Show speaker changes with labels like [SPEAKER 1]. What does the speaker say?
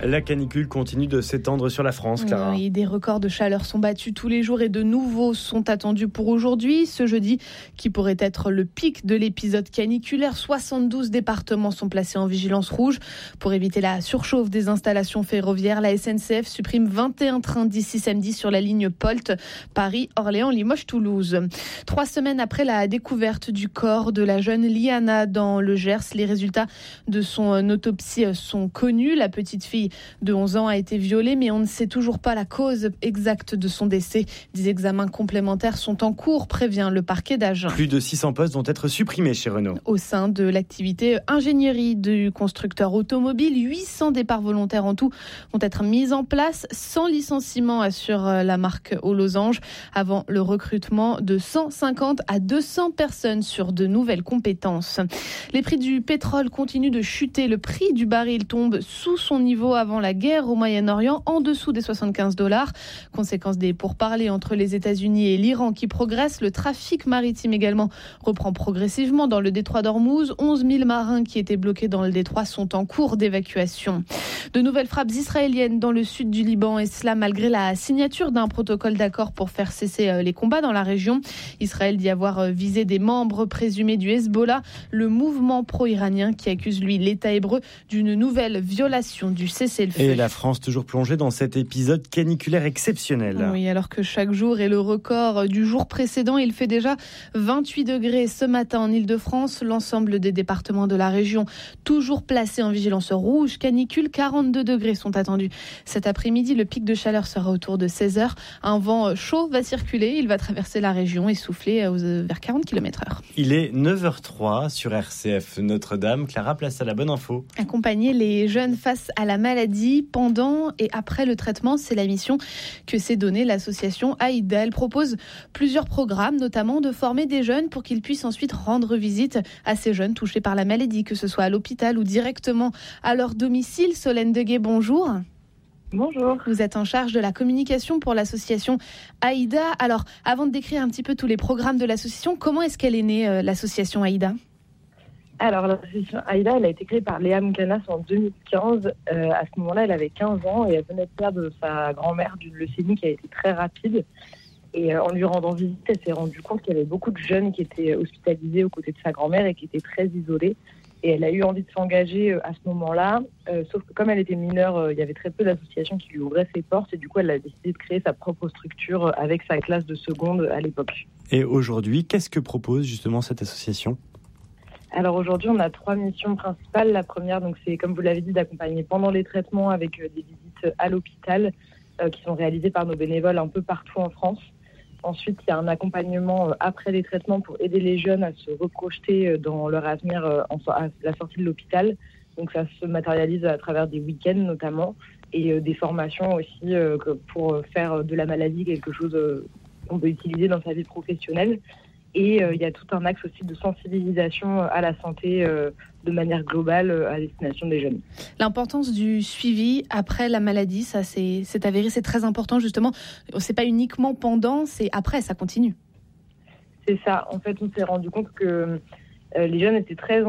[SPEAKER 1] La canicule continue de s'étendre sur la France, Clara.
[SPEAKER 2] Oui, des records de chaleur sont battus tous les jours et de nouveaux sont attendus pour aujourd'hui. Ce jeudi, qui pourrait être le pic de l'épisode caniculaire, 72 départements sont placés en vigilance rouge. Pour éviter la surchauffe des installations ferroviaires, la SNCF supprime 21 trains d'ici samedi sur la ligne POLT, Paris, Orléans, Limoges, Toulouse. 3 semaines après la découverte du corps de la jeune Liana dans le Gers, les résultats de son autopsie sont connus. La petite fille de 11 ans a été violée, mais on ne sait toujours pas la cause exacte de son décès. Des examens complémentaires sont en cours, prévient le parquet d'Agen.
[SPEAKER 1] Plus de 600 postes vont être supprimés chez Renault.
[SPEAKER 2] Au sein de l'activité ingénierie du constructeur automobile, 800 départs volontaires en tout vont être mis en place, sans licenciement, assure la marque aux losanges, avant le recrutement de 150 à 200 personnes sur de nouvelles compétences. Les prix du pétrole continuent de chuter. Le prix du baril tombe sous son niveau avant la guerre au Moyen-Orient, en dessous des $75. Conséquence des pourparlers entre les États-Unis et l'Iran qui progressent. Le trafic maritime également reprend progressivement dans le détroit d'Ormuz. 11 000 marins qui étaient bloqués dans le détroit sont en cours d'évacuation. De nouvelles frappes israéliennes dans le sud du Liban, et cela malgré la signature d'un protocole d'accord pour faire cesser les combats dans la région. Israël dit avoir visé des membres présumés du Hezbollah, le mouvement pro-iranien qui accuse lui l'État hébreu d'une nouvelle violation du cessez-le-feu.
[SPEAKER 1] Et la France toujours plongée dans cet épisode caniculaire exceptionnel.
[SPEAKER 2] Oui, alors que chaque jour est le record du jour précédent. Il fait déjà 28 degrés ce matin en Île-de-France. L'ensemble des départements de la région toujours placés en vigilance rouge canicule. 42 degrés sont attendus cet après-midi. Le pic de chaleur sera autour de 16h. Un vent chaud va circuler. Il va traverser la région et souffler vers 40 km/h.
[SPEAKER 1] Il est 9h03 sur RCF Notre-Dame. Clara, place à la bonne info.
[SPEAKER 2] Accompagner les jeunes face à la maladie pendant et après le traitement, c'est la mission que s'est donnée l'association Aïda. Elle propose plusieurs programmes, notamment de former des jeunes pour qu'ils puissent ensuite rendre visite à ces jeunes touchés par la maladie, que ce soit à l'hôpital ou directement à leur domicile. Solène Deguet, bonjour.
[SPEAKER 3] Bonjour.
[SPEAKER 2] Vous êtes en charge de la communication pour l'association Aïda. Alors, avant de décrire un petit peu tous les programmes de l'association, comment est-ce qu'elle est née, l'association Aïda ?
[SPEAKER 3] Alors, l'association Aïda, elle a été créée par Léa Moukanas en 2015. À ce moment-là, elle avait 15 ans et elle venait de perdre sa grand-mère d'une leucémie qui a été très rapide. Et en lui rendant visite, elle s'est rendue compte qu'il y avait beaucoup de jeunes qui étaient hospitalisés aux côtés de sa grand-mère et qui étaient très isolés. Et elle a eu envie de s'engager à ce moment-là, sauf que comme elle était mineure, il y avait très peu d'associations qui lui ouvraient ses portes. Et du coup, elle a décidé de créer sa propre structure avec sa classe de seconde à l'époque.
[SPEAKER 1] Et aujourd'hui, qu'est-ce que propose justement cette association ?
[SPEAKER 3] Alors aujourd'hui, on a 3 missions principales. La première, donc, c'est, comme vous l'avez dit, d'accompagner pendant les traitements avec des visites à l'hôpital qui sont réalisées par nos bénévoles un peu partout en France. Ensuite, il y a un accompagnement après les traitements pour aider les jeunes à se reprojeter dans leur avenir à la sortie de l'hôpital. Donc ça se matérialise à travers des week-ends notamment et des formations aussi pour faire de la maladie quelque chose qu'on peut utiliser dans sa vie professionnelle. Et il y a tout un axe aussi de sensibilisation à la santé de manière globale à destination des jeunes.
[SPEAKER 2] L'importance du suivi après la maladie, ça c'est avéré, c'est très important justement. C'est pas uniquement pendant, c'est après, ça continue.
[SPEAKER 3] C'est ça. En fait, on s'est rendu compte que les jeunes étaient très